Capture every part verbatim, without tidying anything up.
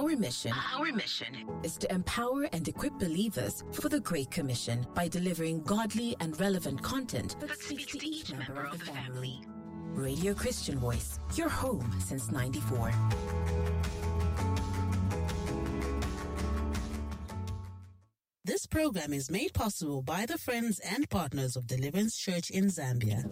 Our mission, Our mission is to empower and equip believers for the Great Commission by delivering godly and relevant content that, that speaks to each member of the family. Radio Christian Voice, your home since ninety-four. This program is made possible by the friends and partners of Deliverance Church in Zambia.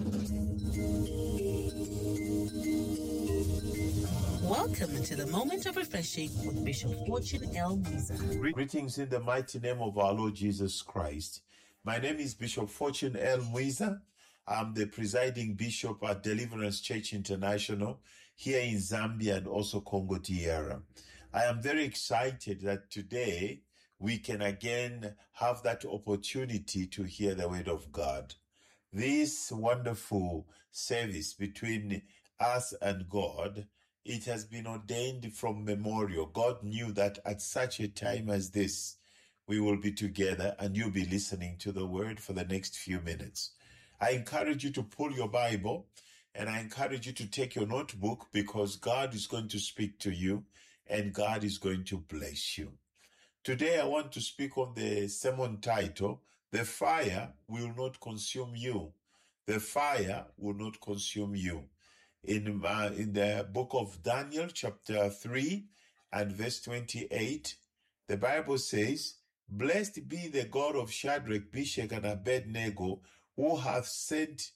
Welcome to the Moment of Refreshing with Bishop Fortune L. Mwiza. Greetings in the mighty name of our Lord Jesus Christ. My name is Bishop Fortune L. Mwiza. I'm the presiding bishop at Deliverance Church International here in Zambia and also Congo D R. I am very excited that today we can again have that opportunity to hear the word of God. This wonderful service between us and God, it has been ordained from memorial. God knew that at such a time as this, we will be together and you'll be listening to the word for the next few minutes. I encourage you to pull your Bible and I encourage you to take your notebook because God is going to speak to you and God is going to bless you. Today I want to speak on the sermon title, The Fire Will Not Consume You. The Fire Will Not Consume You. In, uh, in the book of Daniel, chapter three and verse twenty-eight, the Bible says, Blessed be the God of Shadrach, Meshach, and Abednego, who hath sent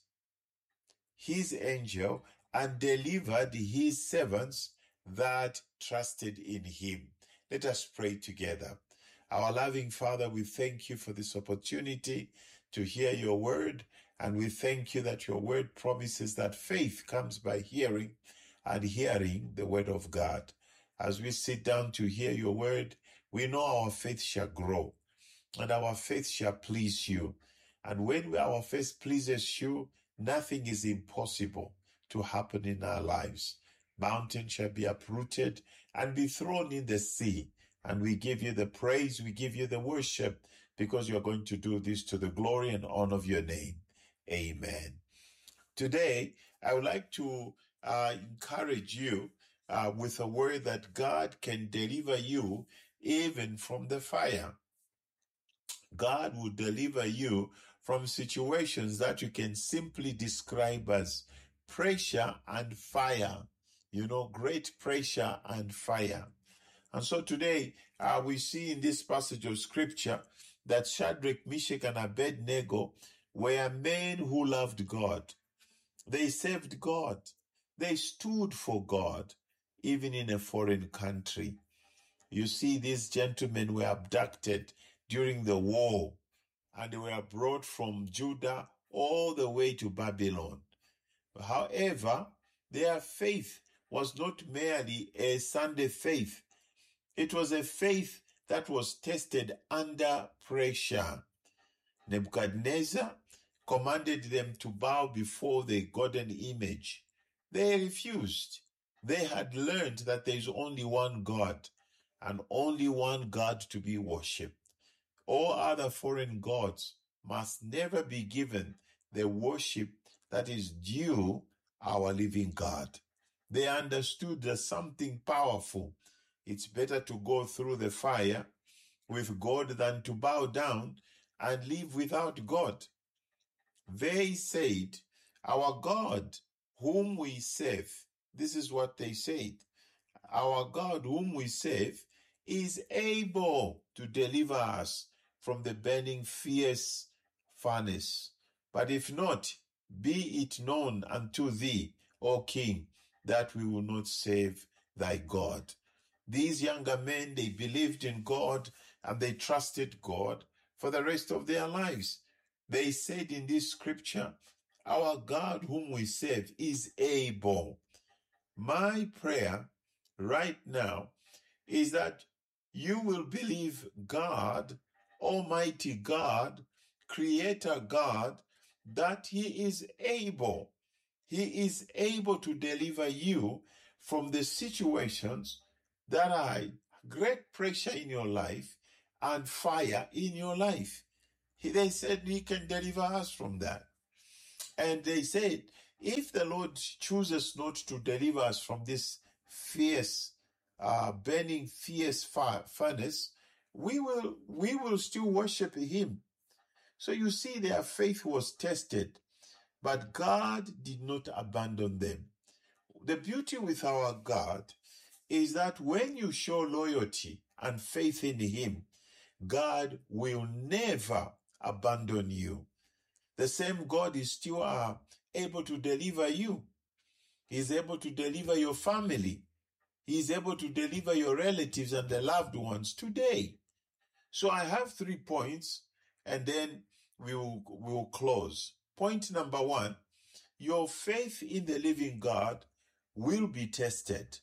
his angel and delivered his servants that trusted in him. Let us pray together. Our loving Father, we thank you for this opportunity to hear your word, and we thank you that your word promises that faith comes by hearing, and hearing the word of God. As we sit down to hear your word, we know our faith shall grow, and our faith shall please you. And when our faith pleases you, nothing is impossible to happen in our lives. Mountains shall be uprooted and be thrown in the sea. And we give you the praise, we give you the worship, because you're going to do this to the glory and honor of your name. Amen. Today, I would like to uh, encourage you uh, with a word that God can deliver you even from the fire. God will deliver you from situations that you can simply describe as pressure and fire. You know, great pressure and fire. And so today, uh, we see in this passage of scripture that Shadrach, Meshach, and Abednego were men who loved God. They served God. They stood for God, even in a foreign country. You see, these gentlemen were abducted during the war, and they were brought from Judah all the way to Babylon. However, their faith was not merely a Sunday faith. It was a faith that was tested under pressure. Nebuchadnezzar commanded them to bow before the golden image. They refused. They had learned that there is only one God and only one God to be worshipped. All other foreign gods must never be given the worship that is due our living God. They understood that something powerful. It's better to go through the fire with God than to bow down and live without God. They said, our God whom we serve, this is what they said, our God whom we serve is able to deliver us from the burning fierce furnace. But if not, be it known unto thee, O King, that we will not save thy God. These younger men, they believed in God and they trusted God for the rest of their lives. They said in this scripture, our God whom we serve is able. My prayer right now is that you will believe God, Almighty God, Creator God, that He is able. He is able to deliver you from the situations that are great pressure in your life and fire in your life. He, they said he can deliver us from that. And they said, if the Lord chooses not to deliver us from this fierce uh, burning fierce fire, furnace, we will we will still worship him. So you see, their faith was tested, but God did not abandon them. The beauty with our God is that when you show loyalty and faith in him, God will never abandon you. The same God is still uh, able to deliver you. He's able to deliver your family. He's able to deliver your relatives and the loved ones today. So I have three points, and then we will, we will close. Point number one, your faith in the living God will be tested.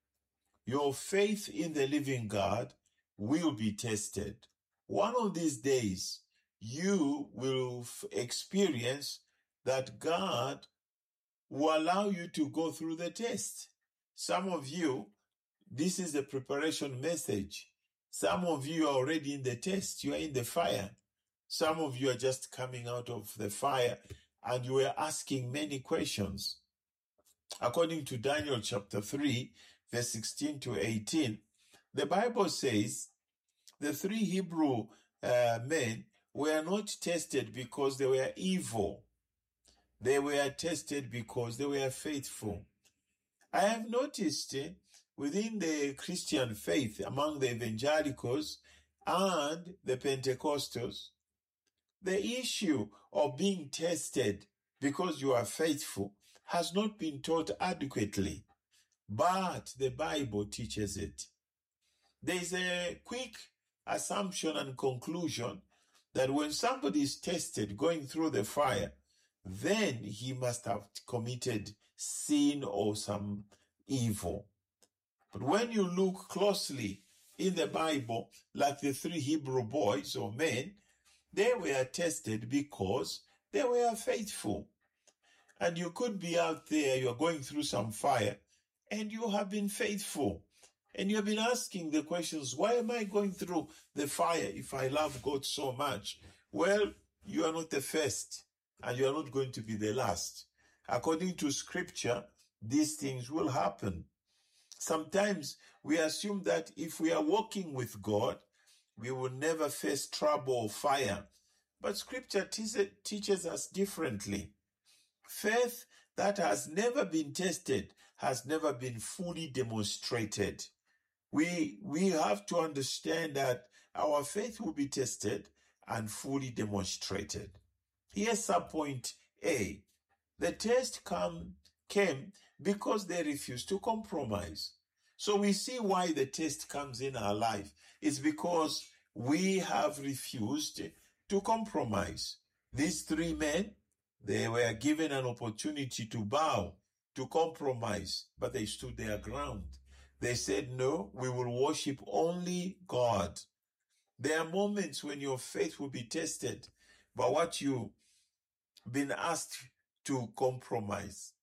Your faith in the living God will be tested. One of these days, you will f- experience that God will allow you to go through the test. Some of you, this is the preparation message. Some of you are already in the test. You are in the fire. Some of you are just coming out of the fire and you are asking many questions. According to Daniel chapter three, verse sixteen to eighteen, the Bible says the three Hebrew uh, men were not tested because they were evil. They were tested because they were faithful. I have noticed uh, within the Christian faith, among the evangelicals and the Pentecostals, the issue of being tested because you are faithful has not been taught adequately, but the Bible teaches it. There is a quick assumption and conclusion that when somebody is tested going through the fire, then he must have committed sin or some evil. But when you look closely in the Bible, like the three Hebrew boys or men, they were tested because they were faithful. And you could be out there, you're going through some fire, and you have been faithful. And you have been asking the questions, why am I going through the fire if I love God so much? Well, you are not the first, and you are not going to be the last. According to Scripture, these things will happen. Sometimes we assume that if we are walking with God, we will never face trouble or fire. But Scripture te- teaches us differently. Faith that has never been tested has never been fully demonstrated. We, we have to understand that our faith will be tested and fully demonstrated. Here's subpoint A. The test come, came because they refused to compromise. So we see why the test comes in our life. It's because we have refused to compromise. These three men, they were given an opportunity to bow, to compromise, but they stood their ground. They said, no, we will worship only God. There are moments when your faith will be tested by what you've been asked to compromise.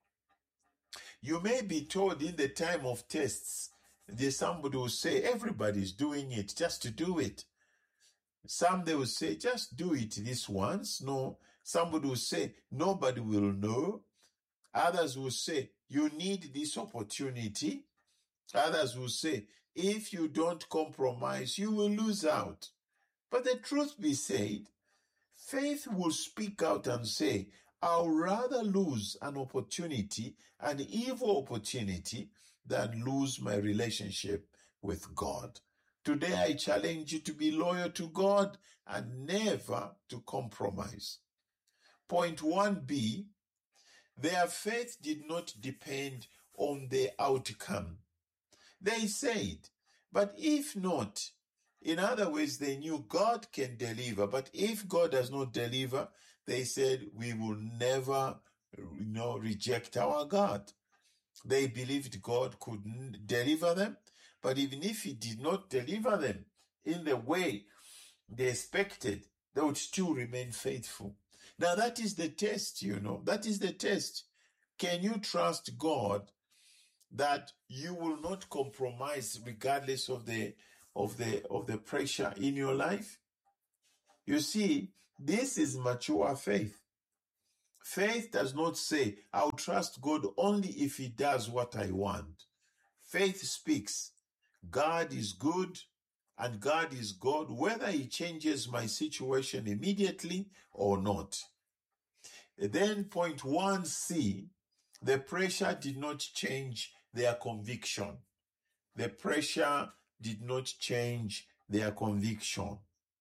You may be told in the time of tests, there's somebody will say, everybody's doing it, just to do it. Some they will say, just do it this once. No, somebody will say, nobody will know. Others will say, you need this opportunity. Others will say, if you don't compromise, you will lose out. But the truth be said, faith will speak out and say, I'll rather lose an opportunity, an evil opportunity, than lose my relationship with God. Today, I challenge you to be loyal to God and never to compromise. Point one B, their faith did not depend on the outcome. They said, but if not, in other words, they knew God can deliver, but if God does not deliver, they said, we will never, you know, reject our God. They believed God could deliver them, but even if he did not deliver them in the way they expected, they would still remain faithful. Now that is the test, you know, that is the test. Can you trust God that you will not compromise regardless of the of the of the pressure in your life? You see, this is mature faith. Faith does not say, I'll trust God only if he does what I want. Faith speaks. God is good and God is God, whether He changes my situation immediately or not. Then, point one C, the pressure did not change their conviction. The pressure did not change their conviction.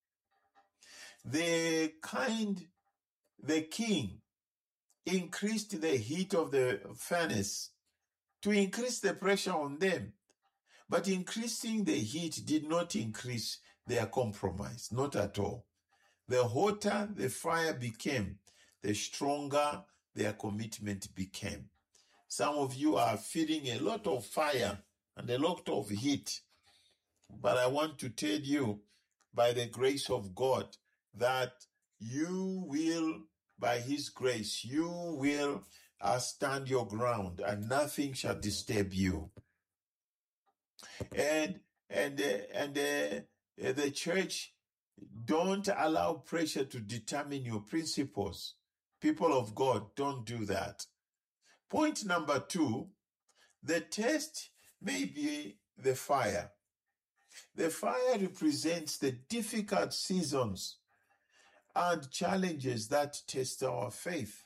The kind, the king increased the heat of the furnace to increase the pressure on them. But increasing the heat did not increase their compromise, not at all. The hotter the fire became, the stronger their commitment became. Some of you are feeling a lot of fire and a lot of heat. But I want to tell you, by the grace of God, that you will, by His grace, you will uh, stand your ground and nothing shall disturb you. And and uh, and uh, the church, don't allow pressure to determine your principles. People of God, don't do that. Point number two, the test may be the fire. The fire represents the difficult seasons and challenges that test our faith.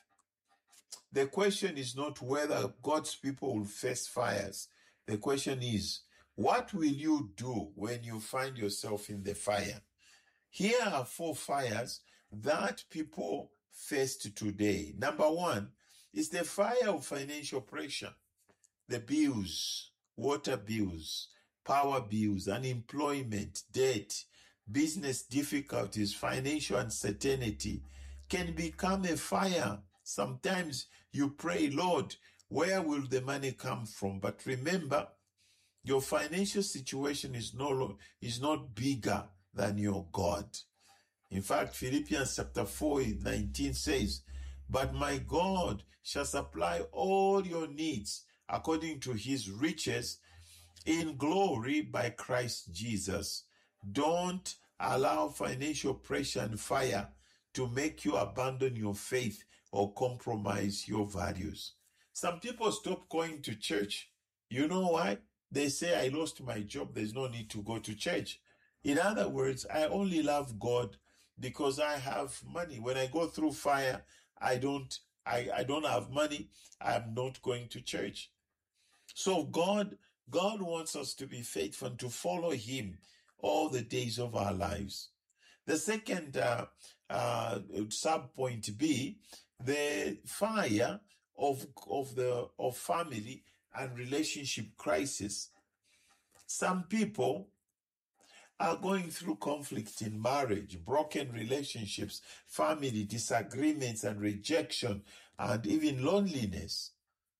The question is not whether God's people will face fires. The question is, what will you do when you find yourself in the fire? Here are four fires that people faced today. Number one is the fire of financial pressure. The bills, water bills, power bills, unemployment, debt, business difficulties, financial uncertainty can become a fire. Sometimes you pray, Lord, where will the money come from? But remember, your financial situation is no is not bigger than your God. In fact, Philippians chapter four, nineteen says, but my God shall supply all your needs according to His riches in glory by Christ Jesus. Don't allow financial pressure and fire to make you abandon your faith or compromise your values. Some people stop going to church. You know why? They say, I lost my job. There's no need to go to church. In other words, I only love God because I have money. When I go through fire, I don't, I, I don't have money. I'm not going to church. So God, God wants us to be faithful and to follow Him all the days of our lives. The second uh, uh, sub point B, the fire of of the of family and relationship crisis. Some people are going through conflict in marriage, broken relationships, family disagreements and rejection, and even loneliness.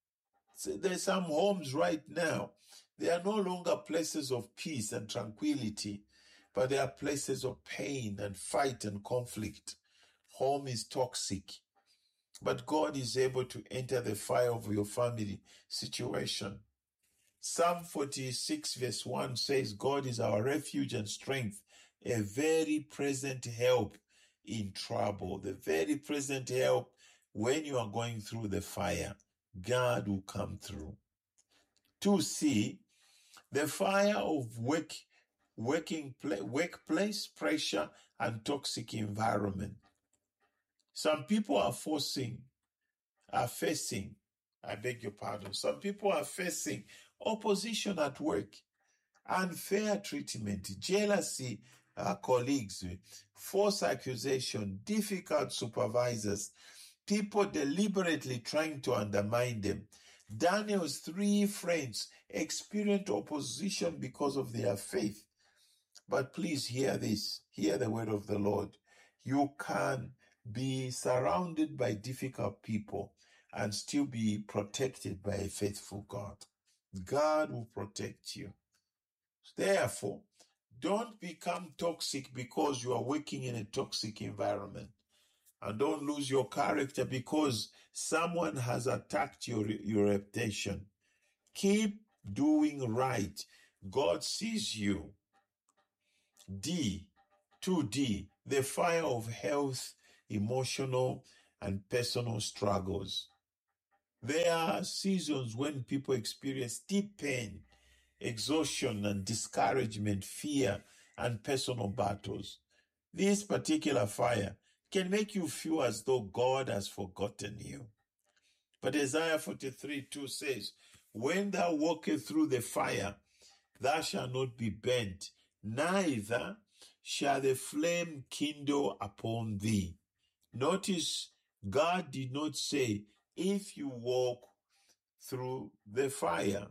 So there's some homes right now, they are no longer places of peace and tranquility, but they are places of pain and fight and conflict. Home is toxic, but God is able to enter the fire of your family situation. Psalm forty-six verse one says, God is our refuge and strength, a very present help in trouble. The very present help when you are going through the fire. God will come through. two C, the fire of work, working workplace pressure and toxic environment. Some people are forcing, are facing, I beg your pardon, some people are facing opposition at work, unfair treatment, jealousy, uh, colleagues, false accusation, difficult supervisors, people deliberately trying to undermine them. Daniel's three friends experienced opposition because of their faith. But please hear this, hear the word of the Lord. You can be surrounded by difficult people and still be protected by a faithful God. God will protect you. Therefore, don't become toxic because you are working in a toxic environment. And don't lose your character because someone has attacked your, your reputation. Keep doing right. God sees you. D, two D, the fire of health, emotional, and personal struggles. There are seasons when people experience deep pain, exhaustion and discouragement, fear, and personal battles. This particular fire can make you feel as though God has forgotten you. But Isaiah forty-three two says, when thou walkest through the fire, thou shalt not be burnt, neither shall the flame kindle upon thee. Notice God did not say, if you walk through the fire.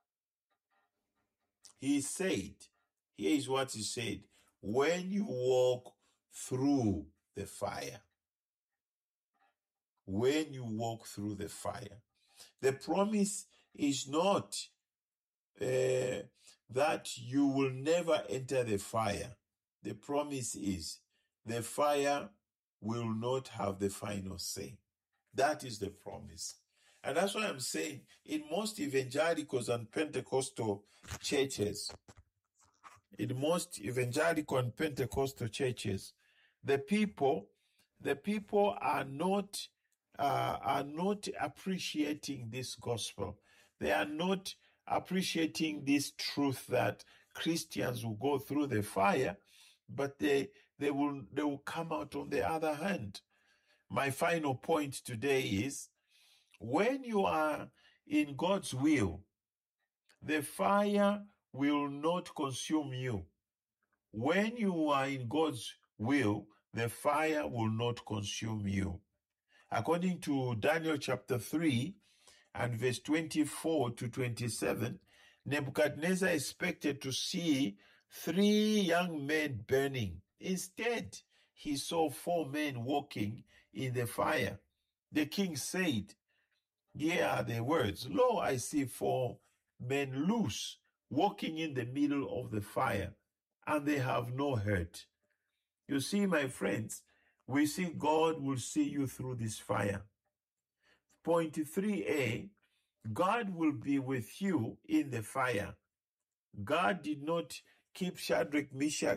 He said, here is what he said, when you walk through the fire. When you walk through the fire. The promise is not uh, that you will never enter the fire. The promise is the fire will not have the final say. That is the promise. And that's why I'm saying in most evangelicals and Pentecostal churches, in most evangelical and Pentecostal churches, the people, the people are not uh, are not appreciating this gospel. They are not appreciating this truth that Christians will go through the fire, but they they will they will come out on the other hand. My final point today is, when you are in God's will, the fire will not consume you. When you are in God's will, the fire will not consume you. According to Daniel chapter three and verse twenty-four to twenty-seven, Nebuchadnezzar expected to see three young men burning. Instead, he saw four men walking in the fire. The king said, here are the words, lo, I see four men loose, walking in the middle of the fire, and they have no hurt. You see, my friends, we see God will see you through this fire. Point three A, God will be with you in the fire. God did not keep Shadrach, Meshach,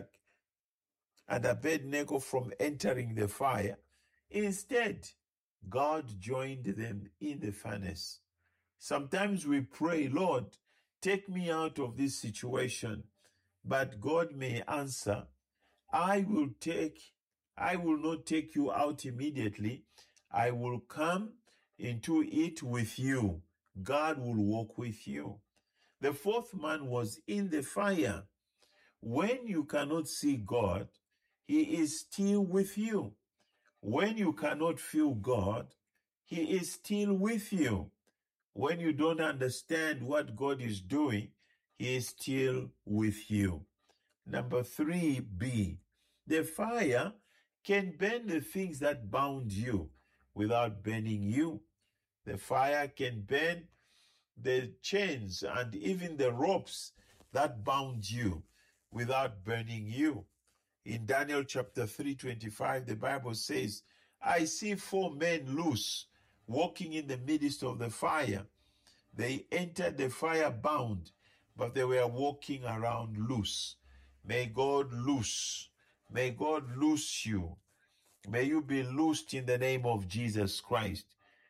and Abednego from entering the fire. Instead, God joined them in the furnace. Sometimes we pray, Lord, take me out of this situation. But God may answer, I will take, I will not take you out immediately. I will come into it with you. God will walk with you. The fourth man was in the fire. When you cannot see God, he is still with you. When you cannot feel God, he is still with you. When you don't understand what God is doing, he is still with you. Number three B, the fire can burn the things that bound you without burning you. The fire can burn the chains and even the ropes that bound you without burning you. In Daniel chapter three twenty-five, the Bible says, I see four men loose, walking in the midst of the fire. They entered the fire bound, but they were walking around loose. May God loose. May God loose you. May you be loosed in the name of Jesus Christ.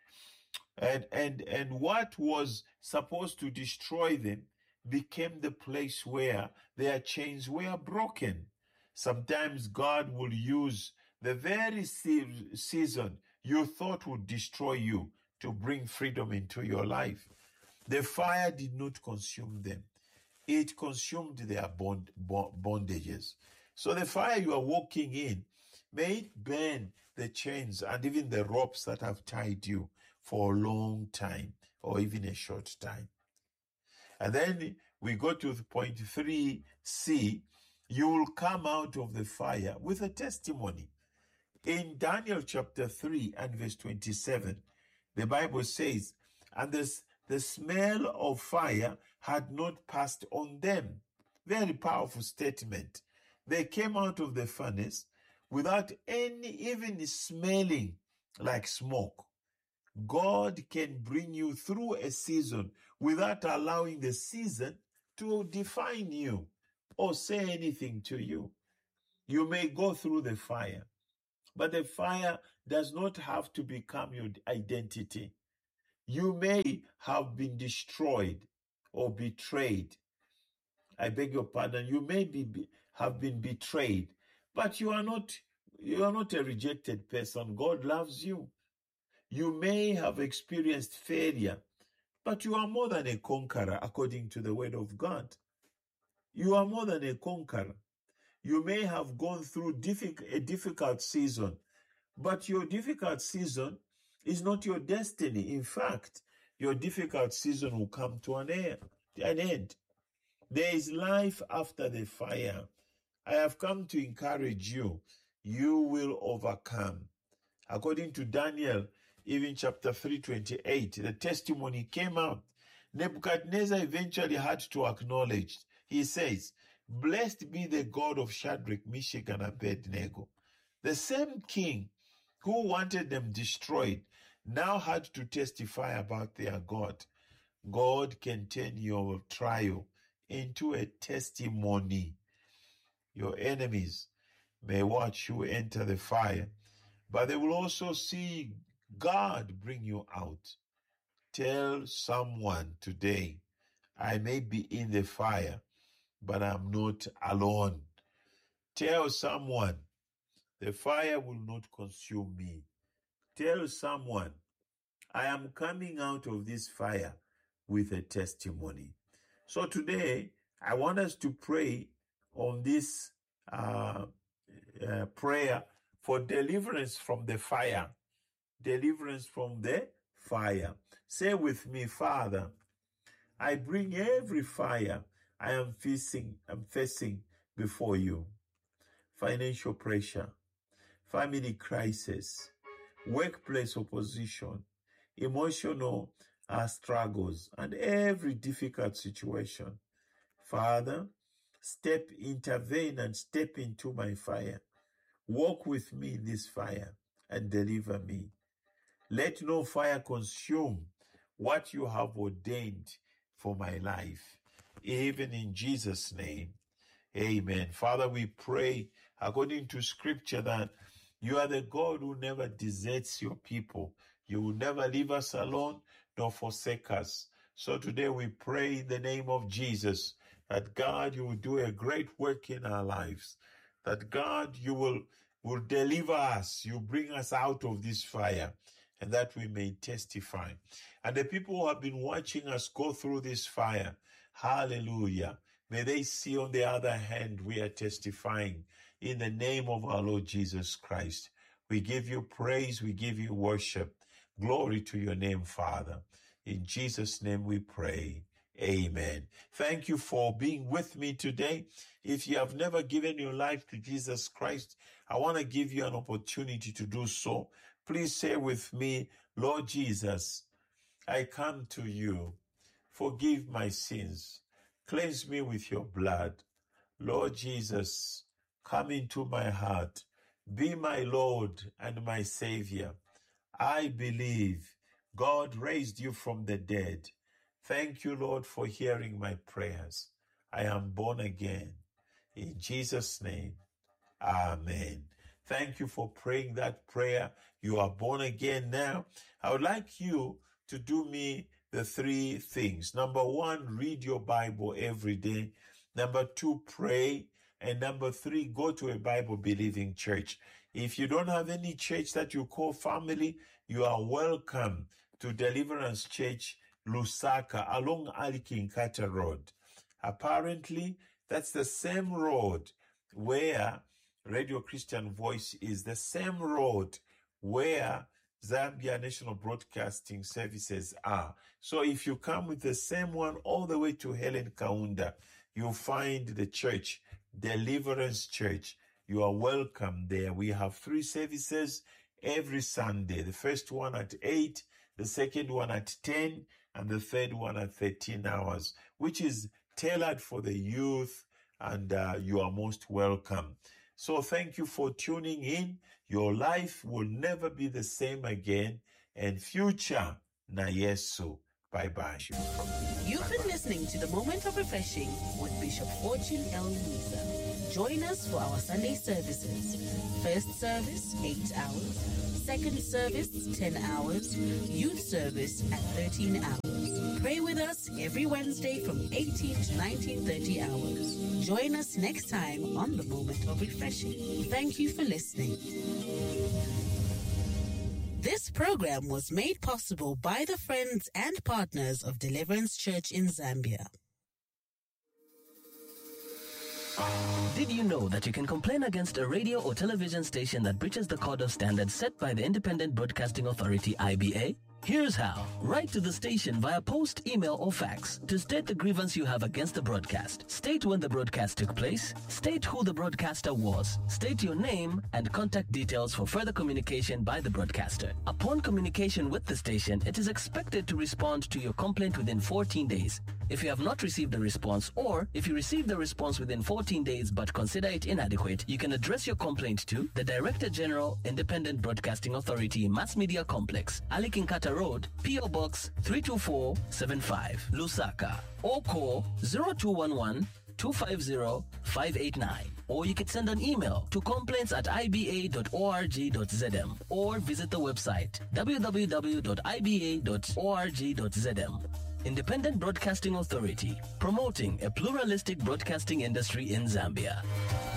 And, and, and what was supposed to destroy them became the place where their chains were broken. Sometimes God will use the very se- season you thought would destroy you to bring freedom into your life. The fire did not consume them. It consumed their bond, bondages. So the fire you are walking in, may it burn the chains and even the ropes that have tied you for a long time or even a short time. And then we go to point three C, you will come out of the fire with a testimony. In Daniel chapter three and verse twenty-seven, the Bible says, and this, the smell of fire had not passed on them. Very powerful statement. They came out of the furnace without any even smelling like smoke. God can bring you through a season without allowing the season to define you or say anything to you. You may go through the fire, but the fire does not have to become your identity. You may have been destroyed or betrayed, I beg your pardon, you may be, be have been betrayed, but you are not you are not a rejected person. God loves you. You may have experienced failure, but you are more than a conqueror according to the word of God. You are more than a conqueror. You may have gone through difficult, a difficult season, but your difficult season is not your destiny. In fact, your difficult season will come to an end. An end. There is life after the fire. I have come to encourage you. You will overcome. According to Daniel, even chapter three twenty-eight, the testimony came out. Nebuchadnezzar eventually had to acknowledge. He says, "Blessed be the God of Shadrach, Meshach, and Abednego." The same king who wanted them destroyed now had to testify about their God. God can turn your trial into a testimony. Your enemies may watch you enter the fire, but they will also see God bring you out. Tell someone today, I may be in the fire, but I'm not alone. Tell someone, the fire will not consume me. Tell someone, I am coming out of this fire with a testimony. So today, I want us to pray on this uh, uh, prayer for deliverance from the fire. Deliverance from the fire. Say with me, Father, I bring every fire I am facing, I'm facing before you. Financial pressure, family crisis, workplace opposition, emotional uh, struggles, and every difficult situation. Father, step, intervene and step into my fire. Walk with me in this fire and deliver me. Let no fire consume what you have ordained for my life. Even in Jesus' name, amen. Father, we pray according to scripture that you are the God who never deserts your people. You will never leave us alone nor forsake us. So today we pray in the name of Jesus that God, you will do a great work in our lives. That God, you will, will deliver us. You bring us out of this fire, and that we may testify. And the people who have been watching us go through this fire, hallelujah, may they see on the other hand we are testifying in the name of our Lord Jesus Christ. We give you praise, we give you worship. Glory to your name, Father. In Jesus' name we pray. Amen. Thank you for being with me today. If you have never given your life to Jesus Christ, I want to give you an opportunity to do so. Please say with me, Lord Jesus, I come to you. Forgive my sins. Cleanse me with your blood. Lord Jesus, come into my heart. Be my Lord and my Savior. I believe God raised you from the dead. Thank you, Lord, for hearing my prayers. I am born again. In Jesus' name, amen. Thank you for praying that prayer. You are born again now. I would like you to do me the three things. Number one, read your Bible every day. Number two, pray. And number three, go to a Bible-believing church. If you don't have any church that you call family, you are welcome to Deliverance Church, Lusaka, along Alikinkata Road. Apparently, that's the same road where Radio Christian Voice is, the same road where Zambia National Broadcasting Services are. So if you come with the same one all the way to Helen Kaunda, you'll find the church, Deliverance Church. You are welcome there. We have three services every Sunday. The first one at eight, the second one at ten, and the third one at thirteen hours, which is tailored for the youth, and uh, you are most welcome. So thank you for tuning in. Your life will never be the same again, and future na Yesu. Bye-bye. You've been listening to The Moment of Refreshing with Bishop Fortune L. Musa. Join us for our Sunday services. First service, eight hours. Second service, ten hours. Youth service at thirteen hours. Pray with us every Wednesday from eighteen to nineteen thirty hours. Join us next time on The Moment of Refreshing. Thank you for listening. This program was made possible by the friends and partners of Deliverance Church in Zambia. Did you know that you can complain against a radio or television station that breaches the code of standards set by the Independent Broadcasting Authority, I B A? Here's how. Write to the station via post, email, or fax to state the grievance you have against the broadcast. State when the broadcast took place, state who the broadcaster was, state your name, and contact details for further communication by the broadcaster. Upon communication with the station, it is expected to respond to your complaint within fourteen days. If you have not received a response, or if you receive the response within fourteen days but consider it inadequate, you can address your complaint to the Director General, Independent Broadcasting Authority, Mass Media Complex, Ali Kinkata Road, P O Box three two four seven five, Lusaka, or call zero two one one, two five zero, five eight nine. Or you could send an email to complaints at i b a dot org dot z m or visit the website w w w dot i b a dot org dot z m. Independent Broadcasting Authority, promoting a pluralistic broadcasting industry in Zambia.